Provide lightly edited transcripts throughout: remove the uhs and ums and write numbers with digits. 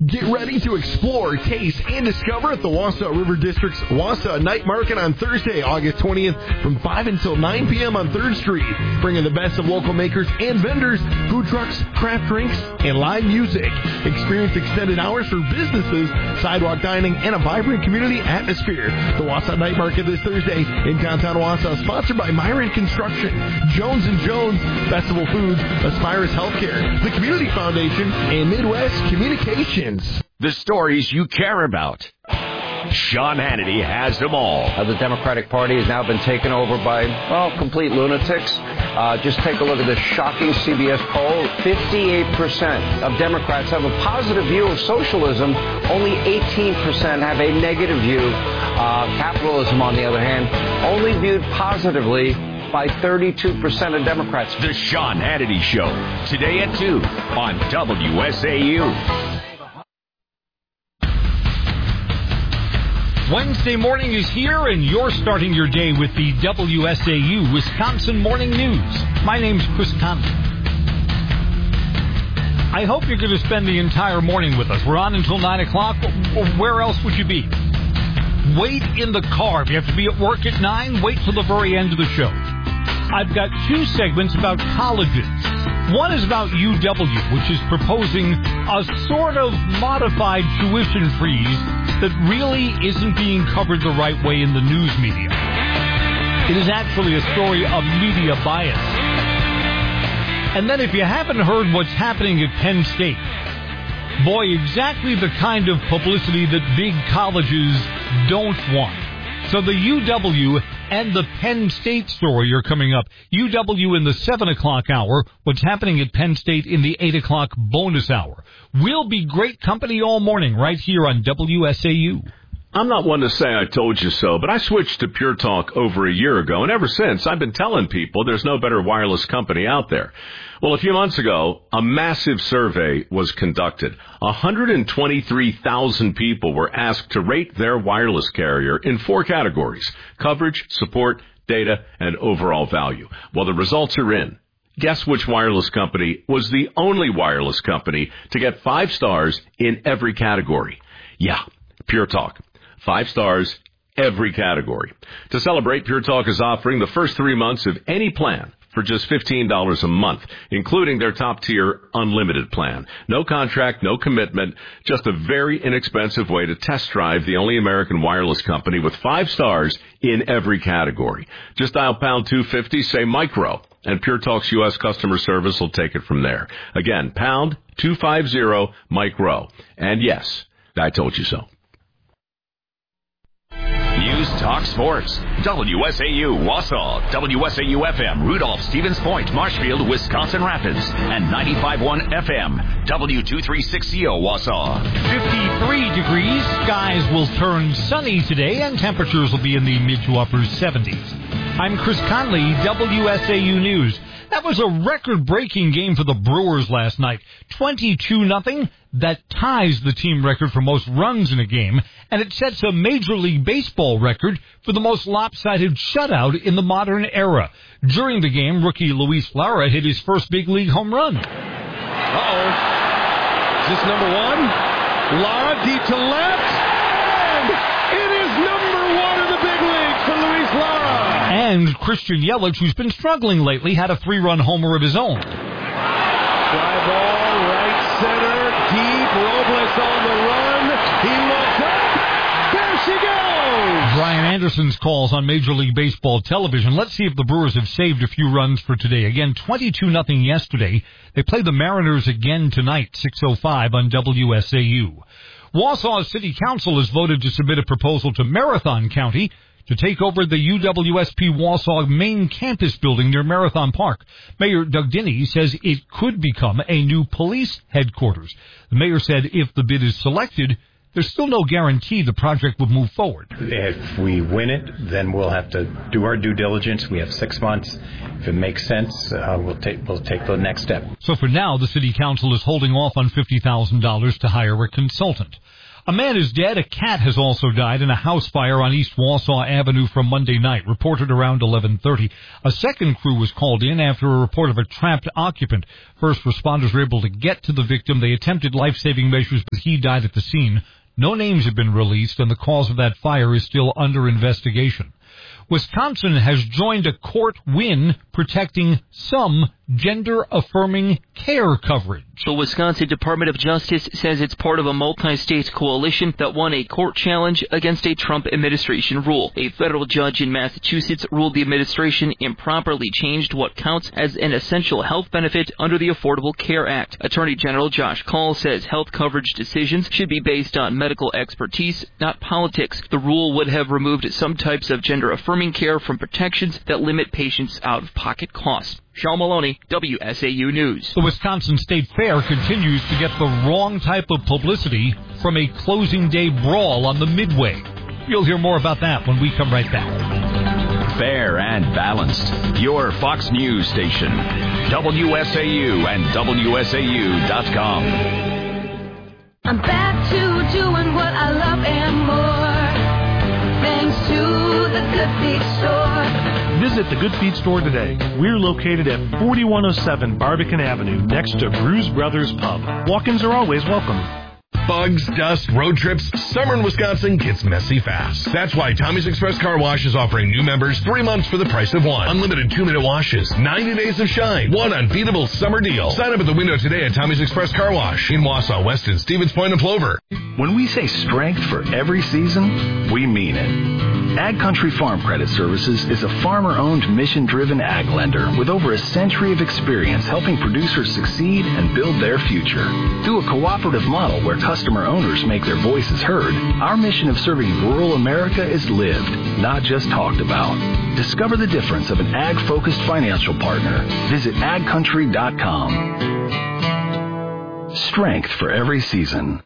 Get ready to explore, taste, and discover at the Wausau River District's Wausau Night Market on Thursday, August 20th from 5 until 9 p.m. on 3rd Street. Bringing the best of local makers and vendors, food trucks, craft drinks, and live music. Experience extended hours for businesses, sidewalk dining, and a vibrant community atmosphere. The Wausau Night Market this Thursday in downtown Wausau, sponsored by Myron Construction, Jones & Jones, Festival Foods, Aspirus Healthcare, the Community Foundation, and Midwest Communications. The stories you care about. Sean Hannity has them all. The Democratic Party has now been taken over by, complete lunatics. Just take a look at this shocking CBS poll. 58% of Democrats have a positive view of socialism. Only 18% have a negative view. Capitalism, on the other hand, only viewed positively by 32% of Democrats. The Sean Hannity Show, today at 2 on WSAU. Wednesday morning is here, and you're starting your day with the WSAU Wisconsin Morning News. My name's Chris Conley. I hope you're going to spend the entire morning with us. We're on until 9 o'clock. Where else would you be? Wait in the car. If you have to be at work at 9, wait till the very end of the show. I've got 2 segments about colleges. One is about UW, which is proposing a sort of modified tuition freeze that really isn't being covered the right way in the news media. It is actually a story of media bias. And then if you haven't heard what's happening at Penn State, boy, exactly the kind of publicity that big colleges don't want. So the UW and the Penn State story are coming up. UW in the 7 o'clock hour. What's happening at Penn State in the 8 o'clock bonus hour. We'll be great company all morning right here on WSAU. I'm not one to say I told you so, but I switched to Pure Talk over a year ago, and ever since, I've been telling people there's no better wireless company out there. Well, a few months ago, a massive survey was conducted. 123,000 people were asked to rate their wireless carrier in 4 categories: coverage, support, data, and overall value. Well, the results are in. Guess which wireless company was the only wireless company to get 5 stars in every category? Yeah, Pure Talk. 5 stars, every category. To celebrate, Pure Talk is offering the first 3 months of any plan for just $15 a month, including their top-tier unlimited plan. No contract, no commitment, just a very inexpensive way to test drive the only American wireless company with 5 stars in every category. Just dial pound 250, say micro, and Pure Talk's U.S. customer service will take it from there. Again, pound 250 micro. And yes, I told you so. News Talk Sports. WSAU Wausau, WSAU FM, Rudolph, Stevens Point, Marshfield, Wisconsin Rapids, and 95.1 FM, W236CO Wausau. 53 degrees. Skies will turn sunny today, and temperatures will be in the mid to upper 70s. I'm Chris Conley, WSAU News. That was a record-breaking game for the Brewers last night. 22-0. That ties the team record for most runs in a game, and it sets a Major League Baseball record for the most lopsided shutout in the modern era. During the game, rookie Luis Lara hit his first big league home run. Uh-oh. Is this number 1? Lara deep to left, and it is number 1 in the big leagues for Luis Lara. And Christian Yelich, who's been struggling lately, had a 3-run homer of his own. Fly ball, right center, deep, Robles on the run, he looks up, there she goes! Brian Anderson's calls on Major League Baseball television. Let's see if the Brewers have saved a few runs for today. Again, 22-0 yesterday. They play the Mariners again tonight, 6:05 on WSAU. Wausau City Council has voted to submit a proposal to Marathon County to take over the UWSP Wausau main campus building near Marathon Park. Mayor Doug Dinney says it could become a new police headquarters. The mayor said if the bid is selected, there's still no guarantee the project will move forward. If we win it, then we'll have to do our due diligence. We have 6 months. If it makes sense, we'll take the next step. So for now, the city council is holding off on $50,000 to hire a consultant. A man is dead. A cat has also died in a house fire on East Wausau Avenue from Monday night, reported around 11:30. A second crew was called in after a report of a trapped occupant. First responders were able to get to the victim. They attempted life-saving measures, but he died at the scene. No names have been released, and the cause of that fire is still under investigation. Wisconsin has joined a court win protecting some gender-affirming care coverage. The Wisconsin Department of Justice says it's part of a multi-state coalition that won a court challenge against a Trump administration rule. A federal judge in Massachusetts ruled the administration improperly changed what counts as an essential health benefit under the Affordable Care Act. Attorney General Josh Kaul says health coverage decisions should be based on medical expertise, not politics. The rule would have removed some types of gender-affirming care from protections that limit patients' out-of-pocket costs. Sean Maloney, WSAU News. The Wisconsin State Fair continues to get the wrong type of publicity from a closing day brawl on the Midway. You'll hear more about that when we come right back. Fair and balanced. Your Fox News station. WSAU and WSAU.com. I'm back to doing what I love and more. Thanks to the Good Feet Store. Visit the Good Feet Store today. We're located at 4107 Barbican Avenue, next to Brews Brothers Pub. Walk-ins are always welcome. Bugs, dust, road trips, summer in Wisconsin gets messy fast. That's why Tommy's Express Car Wash is offering new members 3 months for the price of one. Unlimited 2-minute washes, 90 days of shine, one unbeatable summer deal. Sign up at the window today at Tommy's Express Car Wash in Wausau, Weston, Stevens Point, and Plover. When we say strength for every season, we mean it. Ag Country Farm Credit Services is a farmer-owned, mission-driven ag lender with over a century of experience helping producers succeed and build their future. Through a cooperative model where customer owners make their voices heard, our mission of serving rural America is lived, not just talked about. Discover the difference of an ag-focused financial partner. Visit agcountry.com. Strength for every season.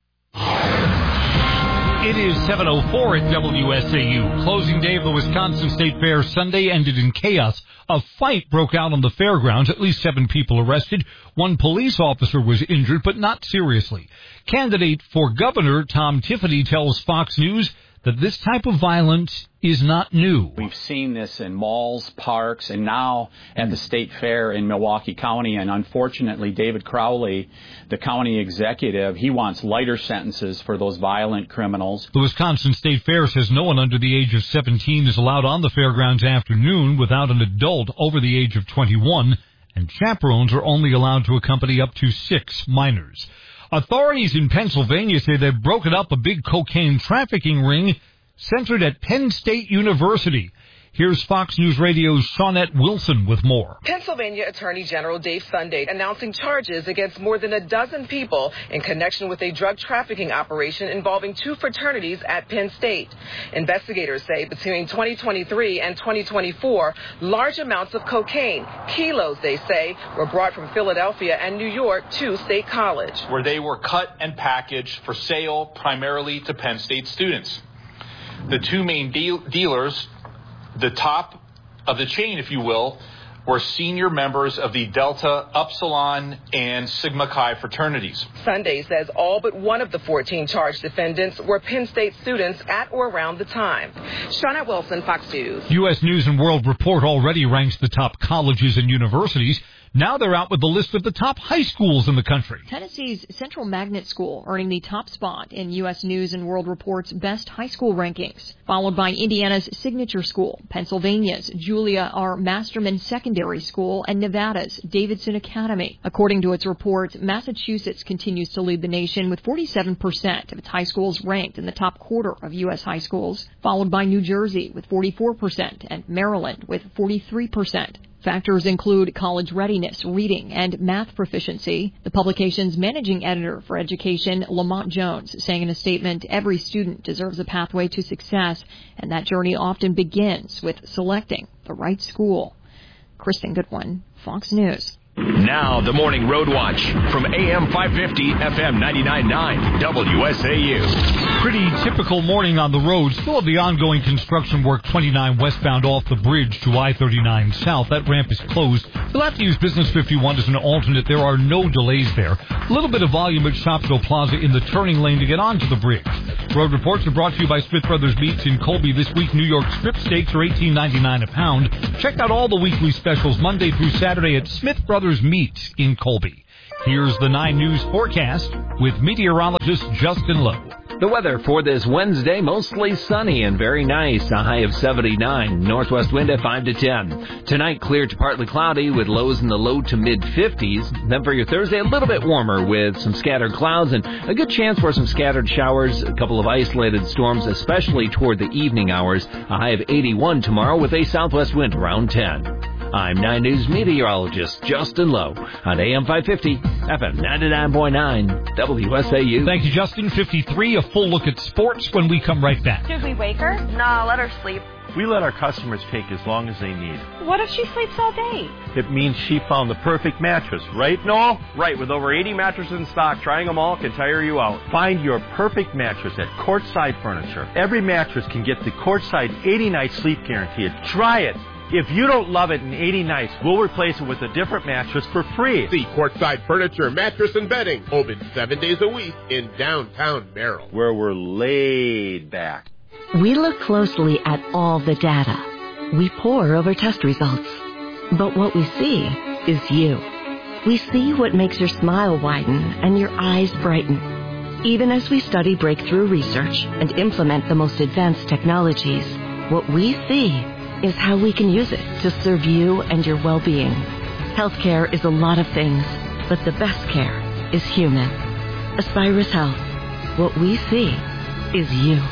It is 7:04 at WSAU. Closing day of the Wisconsin State Fair Sunday ended in chaos. A fight broke out on the fairgrounds. At least 7 people arrested. 1 police officer was injured, but not seriously. Candidate for governor Tom Tiffany tells Fox News that this type of violence is not new. We've seen this in malls, parks, and now at the State Fair in Milwaukee County. And unfortunately, David Crowley, the county executive, he wants lighter sentences for those violent criminals. The Wisconsin State Fair says no one under the age of 17 is allowed on the fairgrounds afternoon without an adult over the age of 21, and chaperones are only allowed to accompany up to 6 minors. Authorities in Pennsylvania say they've broken up a big cocaine trafficking ring centered at Penn State University. Here's Fox News Radio's Shawnette Wilson with more. Pennsylvania Attorney General Dave Sunday announcing charges against more than a dozen people in connection with a drug trafficking operation involving 2 fraternities at Penn State. Investigators say between 2023 and 2024, large amounts of cocaine, kilos they say, were brought from Philadelphia and New York to State College, where they were cut and packaged for sale primarily to Penn State students. The 2 main dealers, the top of the chain, if you will, were senior members of the Delta, Upsilon, and Sigma Chi fraternities. Sunday says all but one of the 14 charged defendants were Penn State students at or around the time. Shawnette Wilson, Fox News. U.S. News & World Report already ranks the top colleges and universities. Now they're out with the list of the top high schools in the country. Tennessee's Central Magnet School earning the top spot in U.S. News & World Report's best high school rankings, followed by Indiana's Signature School, Pennsylvania's Julia R. Masterman Secondary School, and Nevada's Davidson Academy. According to its report, Massachusetts continues to lead the nation with 47% of its high schools ranked in the top quarter of U.S. high schools, followed by New Jersey with 44% and Maryland with 43%. Factors include college readiness, reading, and math proficiency. The publication's managing editor for education, Lamont Jones, saying in a statement, every student deserves a pathway to success, and that journey often begins with selecting the right school. Kristen Goodwin, Fox News. Now, the Morning Road Watch from AM 550, FM 99.9, WSAU. Pretty typical morning on the road. Still have the ongoing construction work 29 westbound off the bridge to I-39 south. That ramp is closed. You'll have to use Business 51 as an alternate. There are no delays there. A little bit of volume at Shopville Plaza in the turning lane to get onto the bridge. Road reports are brought to you by Smith Brothers Meats in Colby. This week, New York strip steaks are $18.99 a pound. Check out all the weekly specials Monday through Saturday at Smith Brothers Meats in Colby. Here's the 9 News forecast with meteorologist Justin Lowe. The weather for this Wednesday, mostly sunny and very nice. A high of 79. Northwest wind at 5 to 10. Tonight, clear to partly cloudy with lows in the low to mid-50s. Then for your Thursday, a little bit warmer with some scattered clouds and a good chance for some scattered showers. A couple of isolated storms, especially toward the evening hours. A high of 81 tomorrow with a southwest wind around 10. I'm 9 News meteorologist Justin Lowe on AM 550, FM 99.9, WSAU. Thank you, Justin. 53, a full look at sports when we come right back. Should we wake her? No, let her sleep. We let our customers take as long as they need. What if she sleeps all day? It means she found the perfect mattress, right, Noel? Right, with over 80 mattresses in stock, trying them all can tire you out. Find your perfect mattress at Courtside Furniture. Every mattress can get the Courtside 80-night sleep guarantee. Try it. If you don't love it in 80 nights, we'll replace it with a different mattress for free. See Courtside Furniture, Mattress and Bedding, open 7 days a week in downtown Merrill, where we're laid back. We look closely at all the data. We pore over test results. But what we see is you. We see what makes your smile widen and your eyes brighten. Even as we study breakthrough research and implement the most advanced technologies, what we see is how we can use it to serve you and your well-being. Healthcare is a lot of things, but the best care is human. Aspirus Health. What we see is you.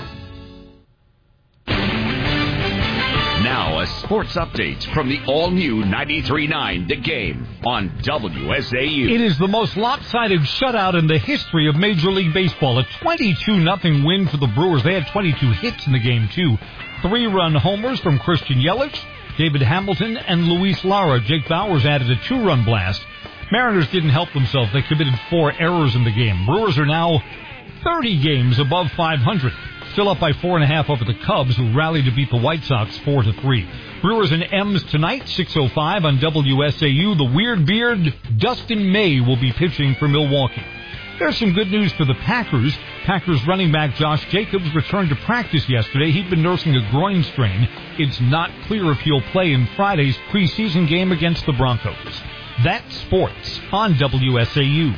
Now a sports update from the all-new 93.9 The Game on WSAU. It is the most lopsided shutout in the history of Major League Baseball. A 22-0 win for the Brewers. They had 22 hits in the game, too. 3-run homers from Christian Yelich, David Hamilton, and Luis Lara. Jake Bauers added a 2-run blast. Mariners didn't help themselves. They committed 4 errors in the game. Brewers are now 30 games above 500. Still up by 4.5 over the Cubs, who rallied to beat the White Sox 4-3. Brewers and M's tonight, 6:05 on WSAU. The Weird Beard, Dustin May, will be pitching for Milwaukee. There's some good news for the Packers. Packers running back Josh Jacobs returned to practice yesterday. He'd been nursing a groin strain. It's not clear if he'll play in Friday's preseason game against the Broncos. That's sports on WSAU.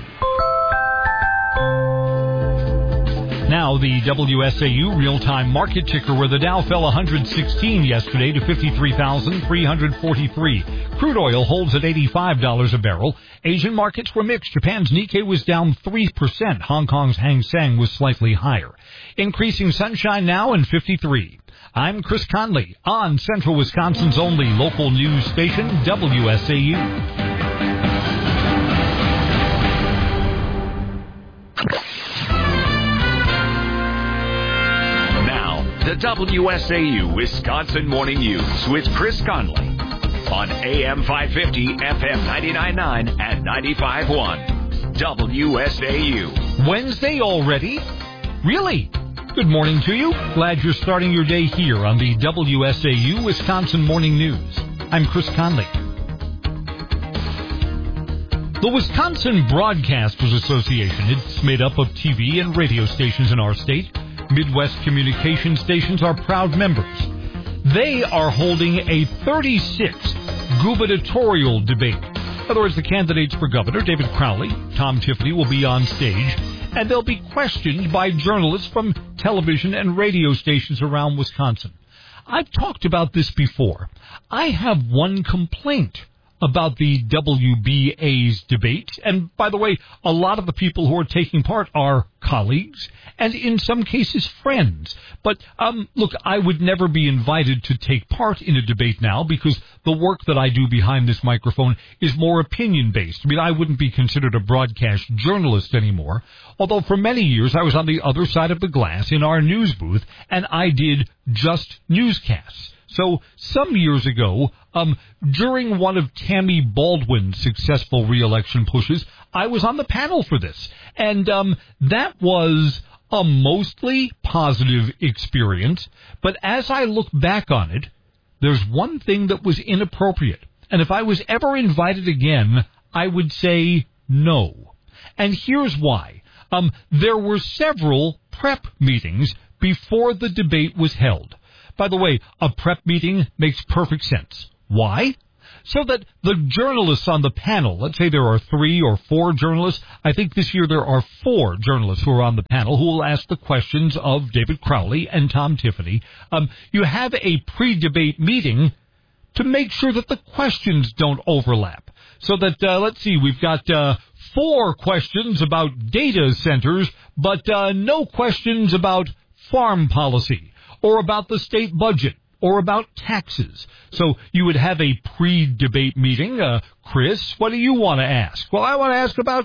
Now the WSAU real-time market ticker, where the Dow fell 116 yesterday to 53,343. Crude oil holds at $85 a barrel. Asian markets were mixed. Japan's Nikkei was down 3%. Hong Kong's Hang Seng was slightly higher. Increasing sunshine now in 53. I'm Chris Conley on Central Wisconsin's only local news station, WSAU. The WSAU Wisconsin Morning News with Chris Conley on AM 550, FM 99.9 and 95.1 WSAU. Wednesday already? Really? Good morning to you. Glad you're starting your day here on the WSAU Wisconsin Morning News. I'm Chris Conley. The Wisconsin Broadcasters Association, it's made up of TV and radio stations in our state. Midwest communication stations are proud members. They are holding a 36th gubernatorial debate. In other words, the candidates for governor, David Crowley, Tom Tiffany, will be on stage, and they'll be questioned by journalists from television and radio stations around Wisconsin. I've talked about this before. I have one complaint about the WBA's debate. And by the way, a lot of the people who are taking part are colleagues and in some cases friends. But look, I would never be invited to take part in a debate now because the work that I do behind this microphone is more opinion-based. I mean, I wouldn't be considered a broadcast journalist anymore, although for many years I was on the other side of the glass in our news booth and I did just newscasts. So some years ago, during one of Tammy Baldwin's successful re-election pushes, I was on the panel for this. And that was a mostly positive experience. But as I look back on it, there's one thing that was inappropriate. And if I was ever invited again, I would say no. And here's why. There were several prep meetings before the debate was held. By the way, a prep meeting makes perfect sense. Why? So that the journalists on the panel, let's say there are 3 or 4 journalists, I think this year there are 4 journalists who are on the panel who will ask the questions of David Crowley and Tom Tiffany. You have a pre-debate meeting to make sure that the questions don't overlap. So that, let's see, we've got 4 questions about data centers, but no questions about farm policy, or about the state budget, or about taxes. So you would have a pre-debate meeting. Chris, what do you want to ask? Well, I want to ask about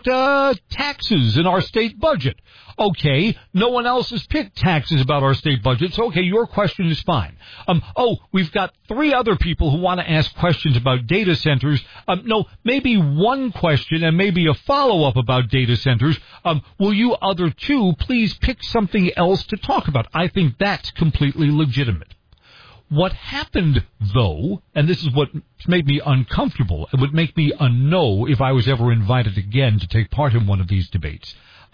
taxes in our state budget. Okay, no one else has picked taxes about our state budget, so okay, your question is fine. We've got 3 other people who want to ask questions about data centers. No, maybe one question and maybe a follow-up about data centers. Will you other 2 please pick something else to talk about? I think that's completely legitimate. What happened, though, and this is what made me uncomfortable, it would make me a no if I was ever invited again to take part in one of these debates,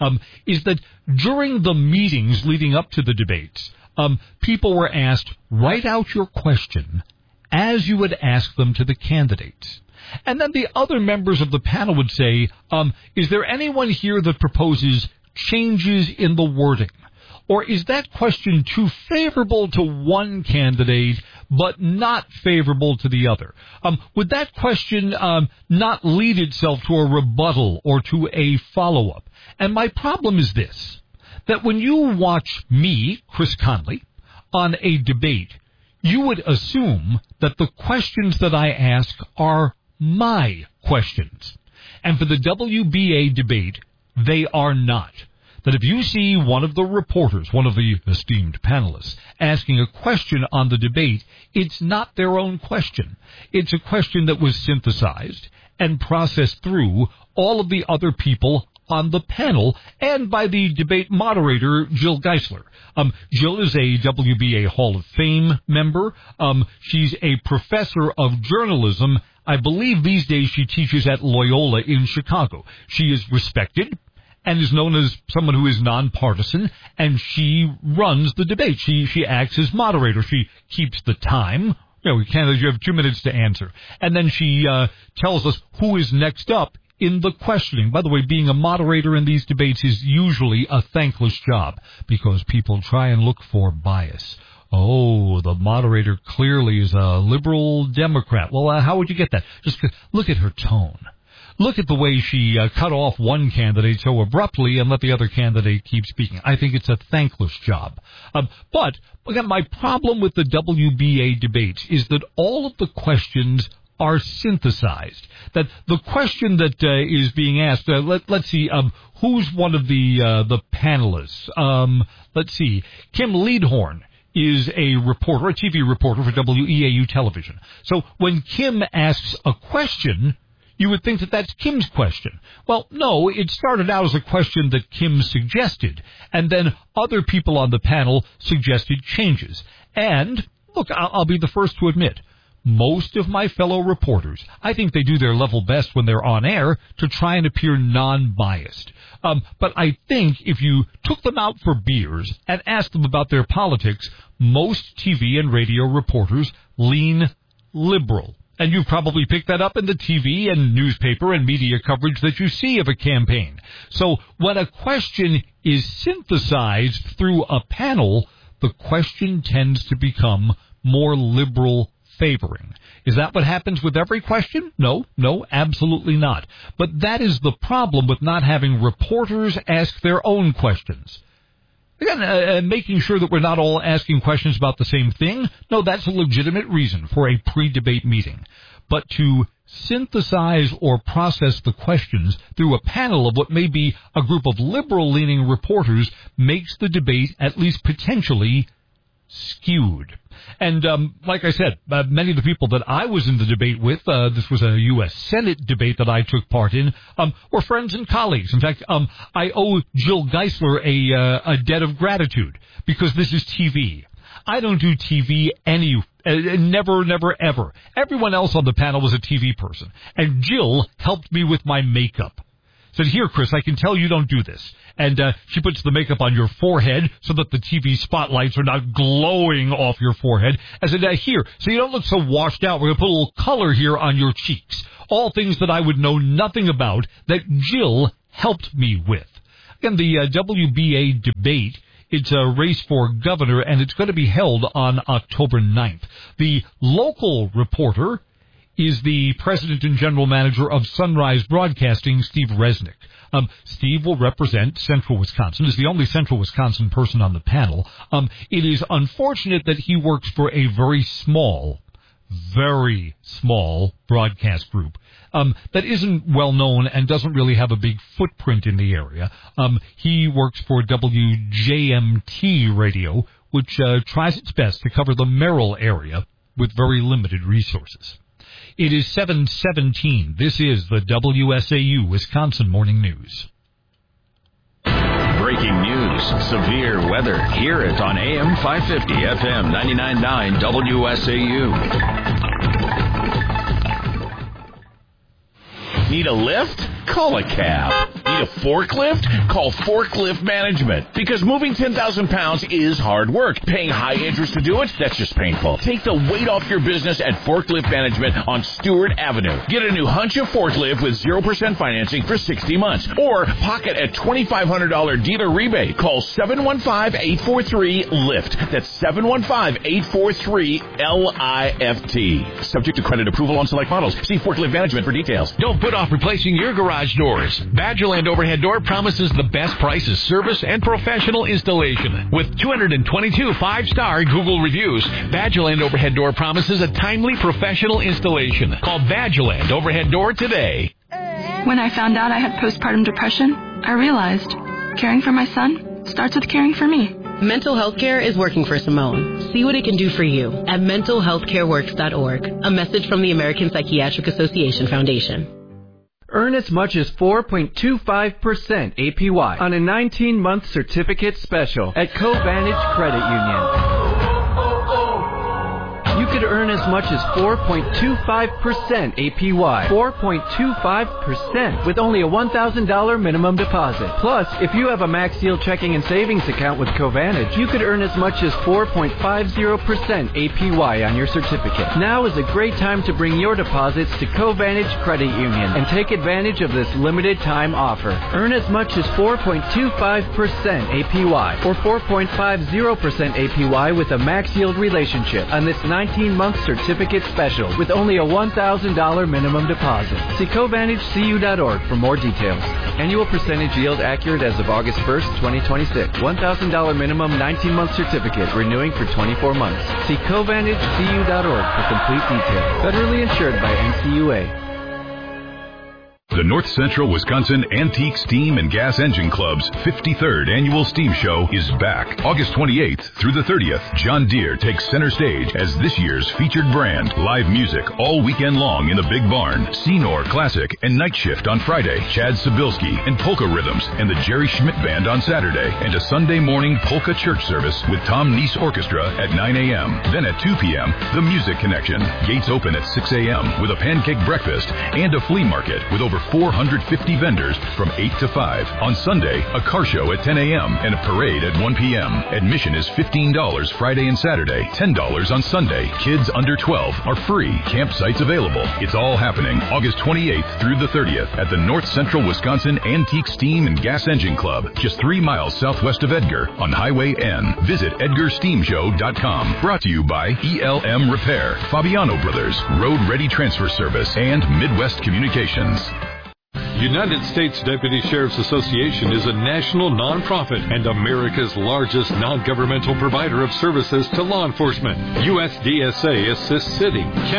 is that during the meetings leading up to the debates, people were asked, write out your question as you would ask them to the candidates. And then the other members of the panel would say, is there anyone here that proposes changes in the wording? Or is that question too favorable to one candidate but not favorable to the other? Would that question not lead itself to a rebuttal or to a follow-up? And my problem is this, that when you watch me, Chris Conley, on a debate, you would assume that the questions that I ask are my questions. And for the WBA debate, they are not. That if you see one of the reporters, one of the esteemed panelists, asking a question on the debate, it's not their own question. It's a question that was synthesized and processed through all of the other people on the panel and by the debate moderator, Jill Geisler. Jill is a WBA Hall of Fame member. She's a professor of journalism. I believe these days she teaches at Loyola in Chicago. She is respected and is known as someone who is nonpartisan, and she runs the debate. She acts as moderator. She keeps the time. You have 2 minutes to answer. And then she tells us who is next up in the questioning. By the way, being a moderator in these debates is usually a thankless job because people try and look for bias. Oh, the moderator clearly is a liberal Democrat. Well, how would you get that? Just look at her tone. Look at the way she cut off one candidate so abruptly and let the other candidate keep speaking. I think it's a thankless job. But, again, my problem with the WBA debates is that all of the questions are synthesized. That the question that is being asked, let's see, who's one of the panelists? Let's see, Kim Leadhorn is a reporter, a TV reporter for WEAU television. So when Kim asks a question, you would think that that's Kim's question. Well, no, it started out as a question that Kim suggested, and then other people on the panel suggested changes. And, look, I'll be the first to admit, most of my fellow reporters, I think they do their level best when they're on air to try and appear non-biased. But I think if you took them out for beers and asked them about their politics, most TV and radio reporters lean liberal. And you've probably picked that up in the TV and newspaper and media coverage that you see of a campaign. So when a question is synthesized through a panel, the question tends to become more liberal favoring. Is that what happens with every question? No, absolutely not. But that is the problem with not having reporters ask their own questions. Again, making sure that we're not all asking questions about the same thing. No, that's a legitimate reason for a pre-debate meeting. But to synthesize or process the questions through a panel of what may be a group of liberal-leaning reporters makes the debate, at least potentially, skewed. And like I said, many of the people that I was in the debate with, this was a U.S. Senate debate that I took part in, were friends and colleagues. In fact, I owe Jill Geisler a debt of gratitude because this is TV. I don't do TV never, ever. Everyone else on the panel was a TV person. And Jill helped me with my makeup. Said, here, Chris, I can tell you don't do this. And she puts the makeup on your forehead so that the TV spotlights are not glowing off your forehead. I said, here, so you don't look so washed out, we're going to put a little color here on your cheeks. All things that I would know nothing about that Jill helped me with. Again, the WBA debate, it's a race for governor, and it's going to be held on October 9th. The local reporter is the president and general manager of Sunrise Broadcasting, Steve Resnick. Steve will represent Central Wisconsin, is the only Central Wisconsin person on the panel. It is unfortunate that he works for a very small broadcast group that isn't well known and doesn't really have a big footprint in the area. He works for WJMT Radio, which tries its best to cover the Merrill area with very limited resources. It is 7:17. This is the WSAU Wisconsin Morning News. Breaking news, severe weather. Hear it on AM 550, FM 99.9 WSAU. Need a lift? Call a cab. Need a forklift? Call Forklift Management. Because moving 10,000 pounds is hard work. Paying high interest to do it? That's just painful. Take the weight off your business at Forklift Management on Stewart Avenue. Get a new Huncha forklift with 0% financing for 60 months. Or pocket a $2,500 dealer rebate. Call 715-843-LIFT. That's 715-843-LIFT. Subject to credit approval on select models. See Forklift Management for details. Don't put off replacing your garage doors. Badgerland Overhead Door promises the best prices, service, and professional installation. With 222 five-star Google reviews, Badgerland Overhead Door promises a timely, professional installation. Call Badgerland Overhead Door today. When I found out I had postpartum depression, I realized caring for my son starts with caring for me. Mental health care is working for Simone. See what it can do for you at mentalhealthcareworks.org. A message from the American Psychiatric Association Foundation. Earn as much as 4.25% APY on a 19-month certificate special at CoVantage Credit Union. You could earn as much as 4.25% APY. 4.25% with only a $1,000 minimum deposit. Plus, if you have a Max Yield checking and savings account with CoVantage, you could earn as much as 4.50% APY on your certificate. Now is a great time to bring your deposits to CoVantage Credit Union and take advantage of this limited time offer. Earn as much as 4.25% APY or 4.50% APY with a Max Yield relationship on this 19-month certificate special with only a $1,000 minimum deposit. See CoVantageCU.org for more details. Annual percentage yield accurate as of August 1st, 2026. $1,000 minimum 19-month certificate renewing for 24 months. See CoVantageCU.org for complete details. Federally insured by NCUA. The North Central Wisconsin Antique Steam and Gas Engine Club's 53rd Annual Steam Show is back. August 28th through the 30th, John Deere takes center stage as this year's featured brand. Live music all weekend long in the Big Barn. Senor Classic and Night Shift on Friday. Chad Sabilski and Polka Rhythms and the Jerry Schmidt Band on Saturday. And a Sunday morning polka church service with Tom Neese Orchestra at 9 a.m. Then at 2 p.m., The Music Connection. Gates open at 6 a.m. with a pancake breakfast and a flea market with over 450 vendors from 8 to 5. On Sunday, a car show at 10 a.m. and a parade at 1 p.m. Admission is $15 Friday and Saturday, $10 on Sunday. Kids under 12 are free. Campsites available. It's all happening August 28th through the 30th at the North Central Wisconsin Antique Steam and Gas Engine Club, just 3 miles southwest of Edgar on Highway N. Visit EdgarSteamShow.com. Brought to you by ELM Repair, Fabiano Brothers, Road Ready Transfer Service, and Midwest Communications. United States Deputy Sheriff's Association is a national nonprofit and America's largest non-governmental provider of services to law enforcement. USDSA assists city, county,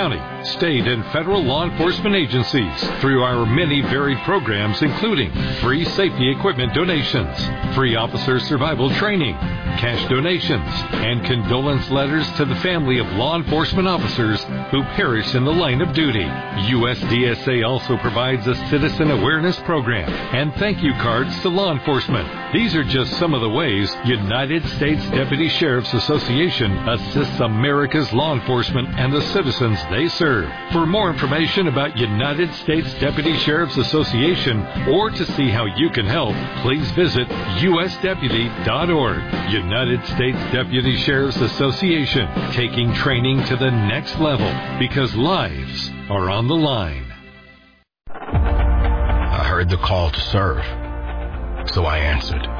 state, and federal law enforcement agencies through our many varied programs, including free safety equipment donations, free officer survival training, cash donations, and condolence letters to the family of law enforcement officers who perish in the line of duty. USDSA also provides a citizen awareness program and thank you cards to law enforcement. These are just some of the ways United States Deputy Sheriff's Association assists America's law enforcement and the citizens they serve. For more information about United States Deputy Sheriff's Association or to see how you can help, please visit usdeputy.org. United States Deputy Sheriff's Association, taking training to the next level because lives are on the line. I heard the call to serve, so I answered.